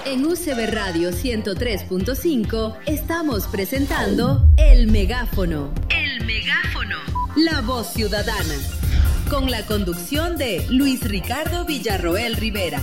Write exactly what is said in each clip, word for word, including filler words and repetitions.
En U C B Radio ciento tres punto cinco estamos presentando El Megáfono. El Megáfono. La voz ciudadana. Con la conducción de Luis Ricardo Villarroel Rivera.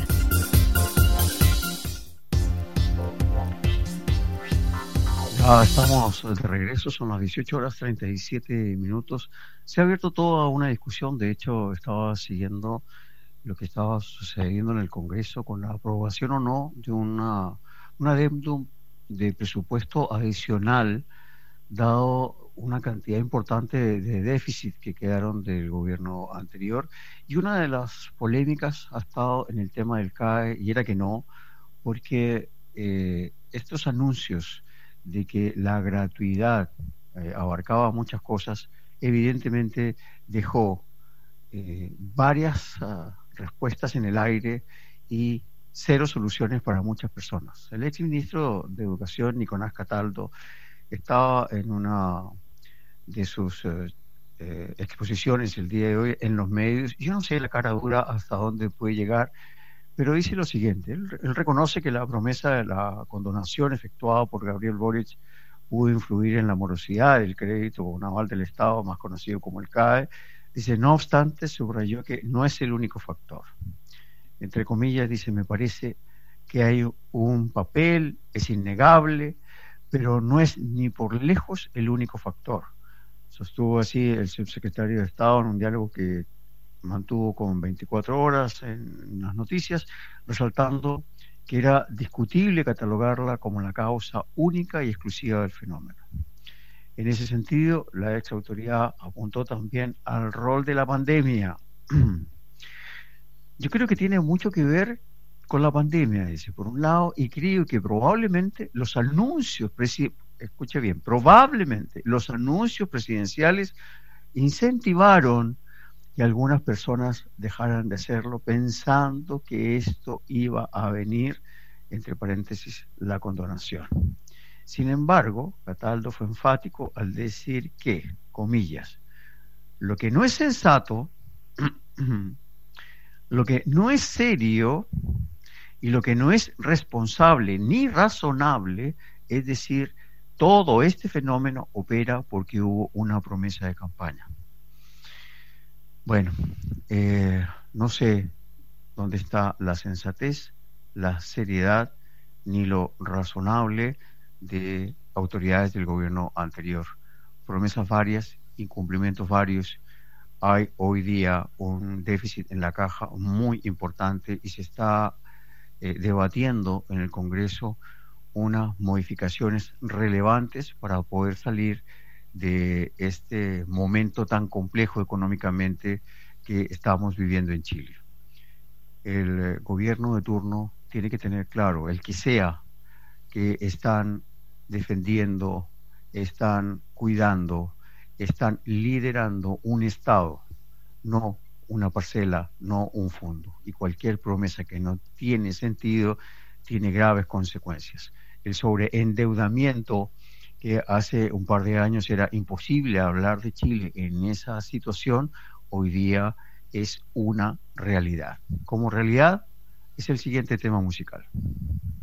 Ya estamos de regreso, son las dieciocho horas treinta y siete minutos. Se ha abierto toda una discusión, de hecho estaba siguiendo lo que estaba sucediendo en el Congreso con la aprobación o no de una, un adendum de presupuesto adicional, dado una cantidad importante de, de déficit que quedaron del gobierno anterior. Y una de las polémicas ha estado en el tema del C A E, y era que no, porque eh, estos anuncios de que la gratuidad eh, abarcaba muchas cosas, evidentemente dejó eh, varias uh, respuestas en el aire y cero soluciones para muchas personas. El ex ministro de Educación, Nicolás Cataldo, estaba en una de sus eh, eh, exposiciones el día de hoy en los medios. Yo no sé la cara dura hasta dónde puede llegar, pero dice lo siguiente: él, él reconoce que la promesa de la condonación efectuada por Gabriel Boric pudo influir en la morosidad del crédito naval del Estado, más conocido como el C A E. Dice, no obstante, subrayó que no es el único factor. Entre comillas, dice, me parece que hay un papel, es innegable, pero no es ni por lejos el único factor. Sostuvo así el subsecretario de Estado en un diálogo que mantuvo con veinticuatro horas en las noticias, resaltando que era discutible catalogarla como la causa única y exclusiva del fenómeno. En ese sentido, la ex autoridad apuntó también al rol de la pandemia. Yo creo que tiene mucho que ver con la pandemia, dice, por un lado, y creo que probablemente los anuncios, escuche bien, probablemente los anuncios presidenciales incentivaron que algunas personas dejaran de hacerlo pensando que esto iba a venir, entre paréntesis, la condonación. Sin embargo, Cataldo fue enfático al decir que, comillas, lo que no es sensato, lo que no es serio y lo que no es responsable ni razonable, es decir, todo este fenómeno opera porque hubo una promesa de campaña. Bueno, eh, no sé dónde está la sensatez, la seriedad ni lo razonable de autoridades del gobierno anterior. Promesas varias, incumplimientos varios. Hay hoy día un déficit en la caja muy importante y se está eh, debatiendo en el Congreso unas modificaciones relevantes para poder salir de este momento tan complejo económicamente que estamos viviendo en Chile. El eh, gobierno de turno tiene que tener claro, el que sea, que están defendiendo, están cuidando, están liderando un Estado, no una parcela, no un fondo. Y cualquier promesa que no tiene sentido tiene graves consecuencias. El sobreendeudamiento, que hace un par de años era imposible hablar de Chile en esa situación, hoy día es una realidad. Como realidad es el siguiente tema musical.